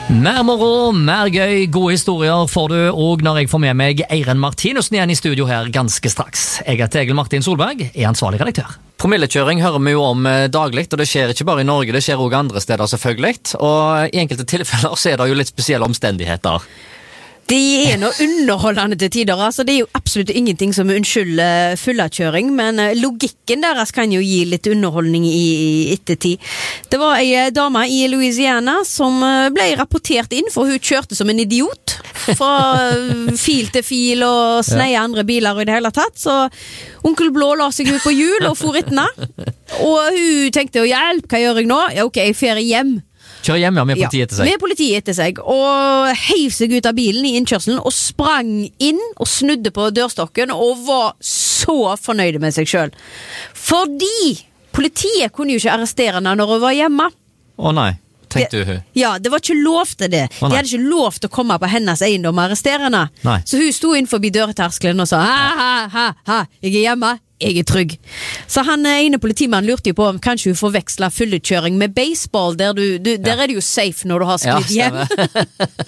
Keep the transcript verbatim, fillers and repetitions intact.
Mer moro, mer gøy, gode historier får du, og når jeg får med meg Eiren Martinussen igjen i studio her ganske straks. Jeg heter Egil Martin Solberg, er ansvarlig redaktør. Promillekjøring hører vi jo om daglig, og det skjer ikke bare i Norge, det skjer også andre steder selvfølgelig, og i enkelte tilfeller så er det jo litt spesielle omstendigheter. Det er noe underholdende til tider, altså det er jo absolutt ingenting som unnskylder fullakjøring, men logikken deres kan jo gi litt underholdning i ettertid. Det var en dame i Louisiana som ble rapportert inn, for hun kjørte som en idiot, fra fil til fil og sneie andre biler i det hele tatt, så onkel Blå la seg ut på hjul og for etter henne, og hun tenkte, hjelp, hva gjør jeg nå? Ja, ok, jeg fer hjem. Kjør hjem, ja, med politiet etter seg. Ja, med politiet etter seg, og heiv seg ut av bilen i innkjørselen, og sprang inn, og snudde på dørstokken, og var så fornøyd med seg selv. Fordi politiet kunne jo ikke arrestere henne når hun var hjemme. Å nei, tenkte hun. Ja, det var ikke lov til det. De hadde ikke lov til å komme på hennes eiendom og arrestere henne. Nei. Så hun sto inn forbi dørterskelen og sa, ha, ha, ha, ha, jeg er hjemme. Jeg er trygg. Så han ene politimannen lurte jo på om kanskje hun forvekslet fullekjøring med baseball, der, du, du, der er det jo safe når du har sklidd hjem. Ja,